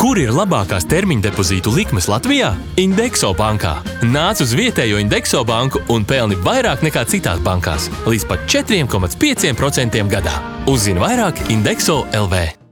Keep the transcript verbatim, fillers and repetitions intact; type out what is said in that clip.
Kur ir labākās termiņa depozītu likmes Latvijā? Indexo bankā. Nāc uz vietējo Indexo banku un pelni vairāk nekā citās bankās, līdz pat četri komats pieci procenti gadā. Uzzini vairāk Indexo L V.